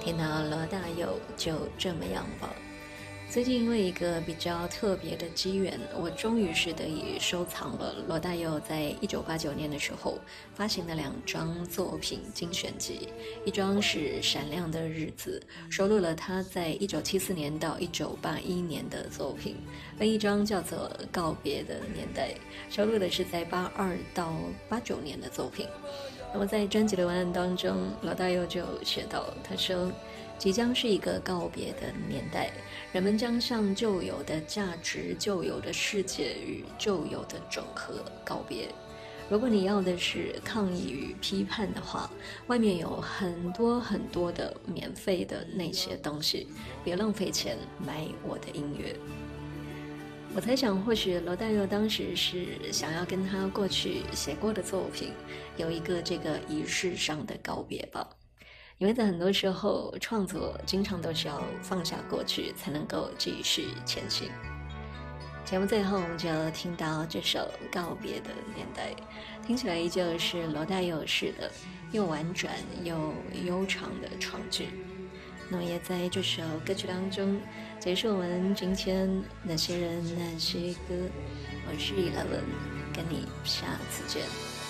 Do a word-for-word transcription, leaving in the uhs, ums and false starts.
听到罗大佑就这么样吧。最近因为一个比较特别的机缘，我终于是得以收藏了罗大佑在一九八九年的时候发行的两张作品精选集，一张是《闪亮的日子》，收录了他在一九七四年到一九八一年的作品，另一张叫做《告别的年代》，收录的是在八二到八九年的作品。那么在专辑的文案当中，罗大佑就写到，他说即将是一个告别的年代，人们将向旧有的价值、旧有的世界与旧有的整合告别。如果你要的是抗议与批判的话，外面有很多很多的免费的那些东西，别浪费钱买我的音乐。我猜想，或许罗大佑当时是想要跟他过去写过的作品有一个这个仪式上的告别吧。因为在很多时候，创作经常都是要放下过去，才能够继续前行。节目最后，我们就听到这首《告别的年代》，听起来依旧是罗大佑式的，又婉转又悠长的唱句。那么也在这首歌曲当中结束我们今天那些人那些歌。我是 Eleven， 跟你下次见。